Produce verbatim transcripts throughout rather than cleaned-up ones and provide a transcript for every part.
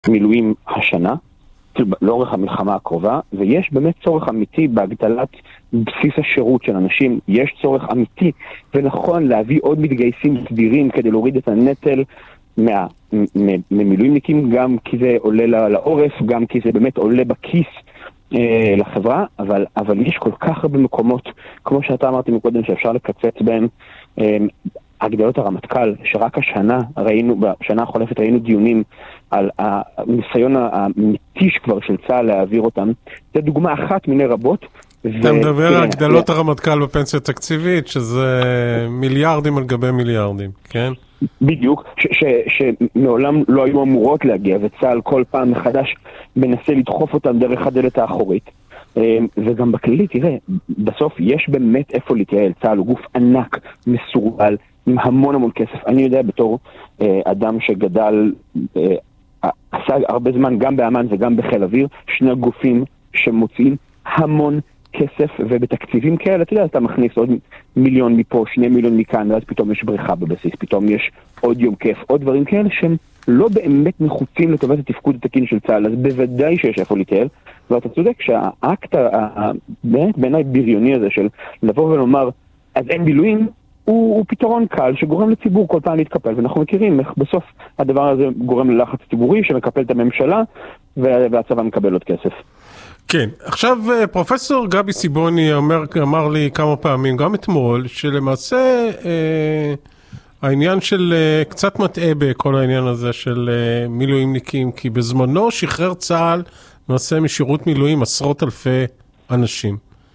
מילואים השנה, לאורך המלחמה הקרובה, ויש באמת צורך אמיתי בהגדלת בסיס השירות של אנשים, יש צורך אמיתי ונכון להביא עוד מתגייסים סדירים כדי להוריד את הנטל מה, ממילואימניקים, גם כי זה עולה לעורף, גם כי זה באמת עולה בכיס אה, לחברה, אבל, אבל יש כל כך הרבה מקומות, כמו שאתה אמרתי מקודם, שאפשר לקצץ בהם, אה, הגדלות הרמטכ"ל, שרק השנה ראינו, בשנה החולפת ראינו דיונים על הניסיון המתיש כבר של צה"ל להעביר אותם. זו דוגמה אחת מיני רבות. אתה מדבר על הגדלות הרמטכ"ל בפנסיה תקציבית, שזה מיליארדים על גבי מיליארדים, כן? בדיוק, שמעולם לא היו אמורות להגיע, וצה"ל כל פעם מחדש מנסה לדחוף אותם דרך הדלת האחורית. וגם בכללי, תראה, בסוף יש באמת איפה להתייעל. צה"ל הוא גוף ענק, מסורבל, עם המון המון כסף. אני יודע בתור אה, אדם שגדל, אה, עשה הרבה זמן גם באמן וגם בחיל אוויר, שני גופים שמוציאים המון כסף, ובתקציבים כאלה, אתה יודע, אתה מכניס עוד מיליון מפה, שני מיליון מכאן, ואז פתאום יש בריחה בבסיס, פתאום יש עוד יום כיף, עוד דברים כאלה שהם לא באמת נחוצים לטובת התפקוד התקין של צה"ל, אז בוודאי שיש איפה להתייעל, ואתה צודק שהאקט באמת בעיניי בריוני הזה של לבוא ולומר, אז אין מילואים, הוא, הוא פתרון קל שגורם לציבור כל פעם להתקפל, ואנחנו מכירים איך בסוף הדבר הזה גורם ללחץ ציבורי שמקפל את הממשלה, והצבא מקבל עוד כסף. כן, עכשיו פרופסור גבי סיבוני אומר, אמר לי כמה פעמים, גם אתמול, שלמעשה אה, העניין של אה, קצת מטעה בכל העניין הזה של אה, מילואימניקים, כי בזמנו שחרר צה"ל נעשה משירות מילואים עשרות אלפי אנשים.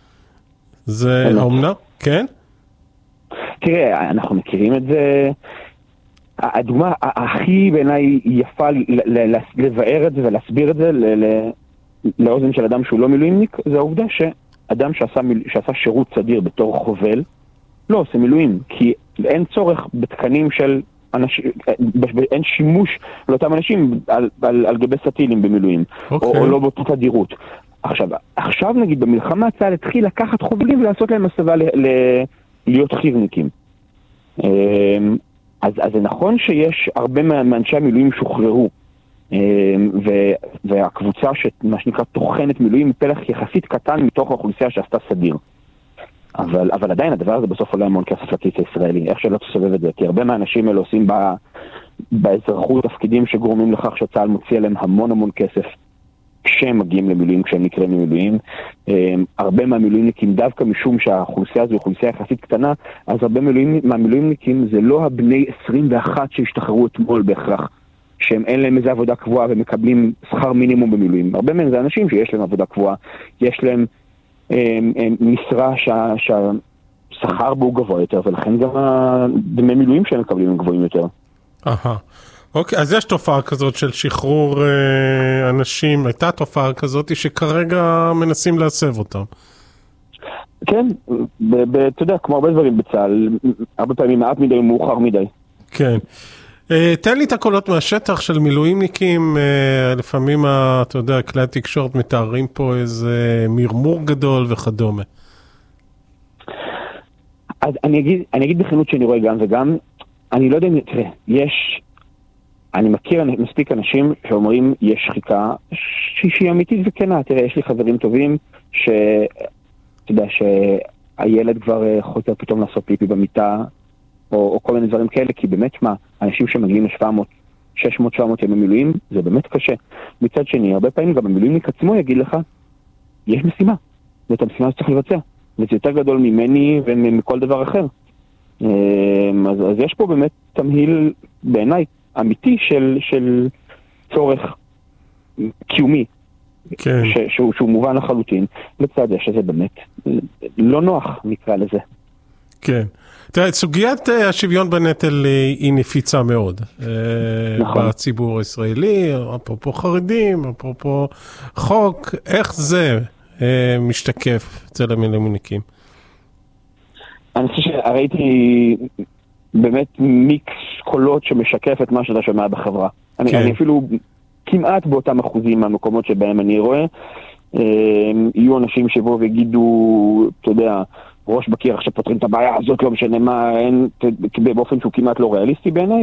זה אומנה? כן? תראה, אנחנו מכירים את זה, הדוגמה הכי בעיניי יפה לבאר את זה ולהסביר את זה לאוזן של אדם שהוא לא מילואימניק, זה העובדה שאדם שעשה, שעשה שירות סדיר בתור חובל, לא עושה מילואים, כי אין צורך בתקנים של אנשים, אין שימוש לאותם אנשים על, על, על גבי סטילים במילואים, okay. או, או לא באותה תדירות. עכשיו, עכשיו נגיד במלחמה צה"ל התחיל לקחת חובלים ולעשות להם הסבה ל, ל, להיות חירניקים. אז, אז זה נכון שיש הרבה מאנשי המילואים שוחררו, והקבוצה שמה שנקרא תוכנת מילואים פלח יחסית קטן מתוך האוכלוסייה שעשתה סדיר. אבל, אבל עדיין הדבר הזה בסוף עולה המון כסף לכיס הישראלי, איך שלא תסובב את זה, כי הרבה מהאנשים האלה עושים ב, באזרחות תפקידים שגורמים לכך שצה"ל מוציא עליהם המון המון כסף כשהם מגיעים למילואים, כשהם נקראים למילואים. הרבה מהמילואימניקים, דווקא משום שהאוכלוסייה הזו היא אוכלוסייה יחסית קטנה, אז הרבה מהמילואימניקים זה לא הבני עשרים ואחת שהשתחררו אתמול בהכרח, שהם אין להם איזה עבודה קבועה ומקבלים שכר מינימום במילואים. הרבה מהם זה אנשים שיש להם עבודה קבועה, יש להם הם, הם, משרה שה, שהשכר בו גבוה יותר, ולכן גם דמי מילואים שהם מקבלים הם גבוהים יותר. אהה. אוקיי, אז יש תופעה כזאת של שחרור אה, אנשים, הייתה תופעה כזאת שכרגע מנסים להסב אותם. כן, אתה יודע, כמו הרבה דברים בצה"ל, הרבה פעמים מעט מדי ומאוחר מדי. כן. אה, תן לי את הקולות מהשטח של מילואימניקים, אה, לפעמים, אתה יודע, כלי התקשורת מתארים פה איזה מרמור גדול וכדומה. אז אני אגיד, אני אגיד בכנות שאני רואה גם וגם, אני לא יודע אם, תראה, יש... אני מכיר מספיק אנשים שאומרים יש שחיקה שהיא אמיתית וכנה. תראה, יש לי חברים טובים שאתה יודע שהילד כבר חוזר פתאום לעשות פיפי במיטה או, או כל מיני דברים כאלה, כי באמת מה, אנשים שמגיעים ל-שבע מאות, שש מאות, שבע מאות ימי מילואים, זה באמת קשה. מצד שני, הרבה פעמים גם המילואימניק עצמו יגיד לך, יש משימה, ואת המשימה שצריך לבצע, וזה יותר גדול ממני ומכל דבר אחר. אז, אז יש פה באמת תמהיל בעיניי אמיתי של, של צורך קיומי, כן. ש, שהוא, שהוא מובן לחלוטין, לצד זה שזה באמת לא נוח נקרא לזה. כן. תראה, סוגיית השוויון בנטל היא נפיצה מאוד. נכון. בציבור הישראלי, אפרופו חרדים, אפרופו חוק, איך זה משתקף אצל המילואימניקים? אני חושב שראיתי באמת מיקס קולות שמשקף את מה שאתה שומע בחברה. אני, כן. אני אפילו כמעט באותם אחוזים מהמקומות שבהם אני רואה, יהיו אנשים שבו ויגידו, אתה יודע, ראש בקיר עכשיו פותרים את הבעיה הזאת, לא משנה מה, אין, באופן שהוא כמעט לא ריאליסטי בעיניי,